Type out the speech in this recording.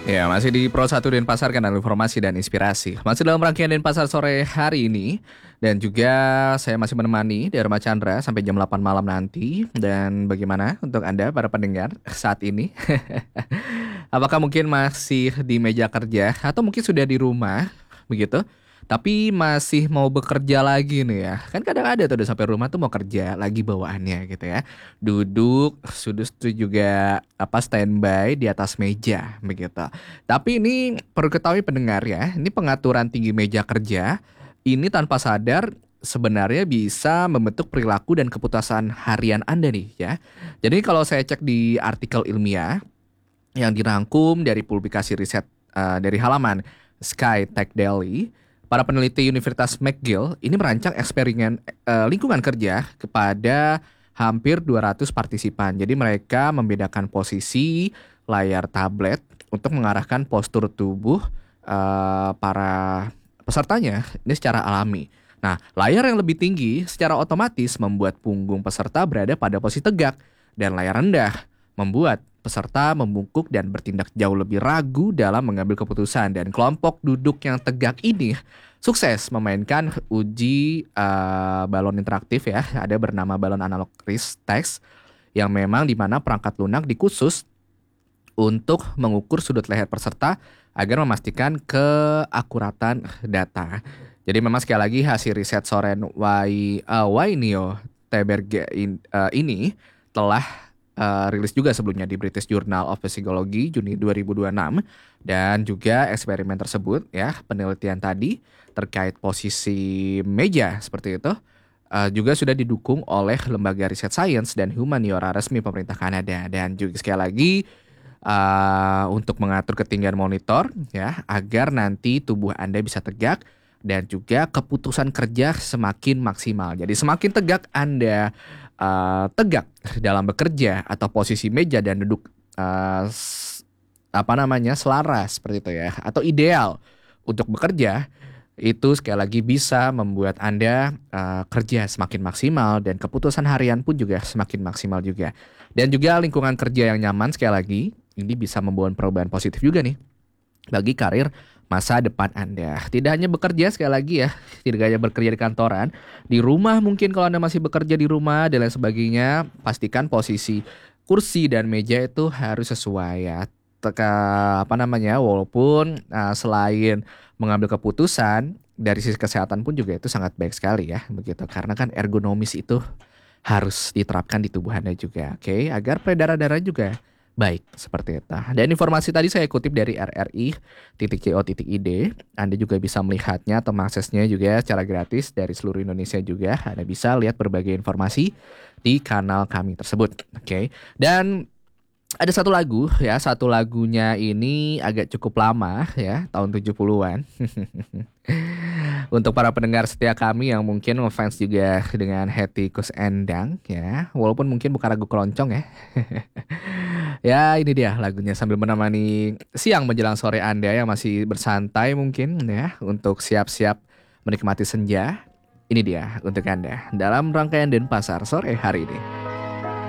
Ya, masih di Pro 1 Denpasar, kanal informasi dan inspirasi. Masih dalam rangkaian Denpasar sore hari ini. Dan juga saya masih menemani Dharma Chandra sampai jam 8 malam nanti. Dan bagaimana untuk Anda para pendengar saat ini? Apakah mungkin masih di meja kerja atau mungkin sudah di rumah begitu? Tapi masih mau bekerja lagi nih ya. Kan kadang ada tuh udah sampai rumah tuh mau kerja lagi bawaannya gitu ya. Duduk, sudut tuh juga standby di atas meja begitu. Tapi ini perlu ketahui pendengar ya, ini pengaturan tinggi meja kerja ini tanpa sadar sebenarnya bisa membentuk perilaku dan keputusan harian Anda nih ya. Jadi kalau saya cek di artikel ilmiah yang dirangkum dari publikasi riset dari halaman Sky Tech Daily, para peneliti Universitas McGill ini merancang eksperimen lingkungan kerja kepada hampir 200 partisipan. Jadi mereka membedakan posisi layar tablet untuk mengarahkan postur tubuh para pesertanya ini secara alami. Nah, layar yang lebih tinggi secara otomatis membuat punggung peserta berada pada posisi tegak dan layar rendah membuat peserta membungkuk dan bertindak jauh lebih ragu dalam mengambil keputusan. Dan kelompok duduk yang tegak ini sukses memainkan uji balon interaktif ya. Ada bernama balon analog wrist test yang memang di mana perangkat lunak dikhusus untuk mengukur sudut leher peserta agar memastikan keakuratan data. Jadi memang sekali lagi hasil riset Soren Wainio Teberge ini telah rilis juga sebelumnya di British Journal of Psychology Juni 2026, dan juga eksperimen tersebut ya, penelitian tadi terkait posisi meja seperti itu juga sudah didukung oleh lembaga riset sains dan humaniora resmi pemerintah Kanada. Dan juga sekali lagi untuk mengatur ketinggian monitor ya agar nanti tubuh Anda bisa tegak dan juga keputusan kerja semakin maksimal. Jadi semakin tegak Anda tegak dalam bekerja atau posisi meja dan duduk selaras seperti itu ya atau ideal untuk bekerja, itu sekali lagi bisa membuat Anda kerja semakin maksimal dan keputusan harian pun juga semakin maksimal juga. Dan juga lingkungan kerja yang nyaman sekali lagi ini bisa membawa perubahan positif juga nih bagi karir masa depan Anda. Tidak hanya bekerja sekali lagi ya, tidak hanya bekerja di kantoran, di rumah mungkin kalau Anda masih bekerja di rumah dan lain sebagainya, pastikan posisi kursi dan meja itu harus sesuai ya. Walaupun selain mengambil keputusan dari sisi kesehatan pun juga itu sangat baik sekali ya, begitu. Karena kan ergonomis itu harus diterapkan di tubuh Anda juga, oke? Agar peredaran darah juga baik, seperti itu. Dan informasi tadi saya kutip dari rri.co.id. Anda juga bisa melihatnya atau mengaksesnya juga secara gratis dari seluruh Indonesia juga. Anda bisa lihat berbagai informasi di kanal kami tersebut, oke? Dan ada satu lagu ya, satu lagunya ini agak cukup lama ya, tahun 70-an. Untuk para pendengar setia kami yang mungkin ngefans juga dengan Hetty Koes Endang ya, walaupun mungkin bukan lagu keroncong ya. Ya ini dia lagunya sambil menemani siang menjelang sore Anda yang masih bersantai mungkin ya untuk siap-siap menikmati senja. Ini dia untuk Anda dalam rangkaian Denpasar sore hari ini.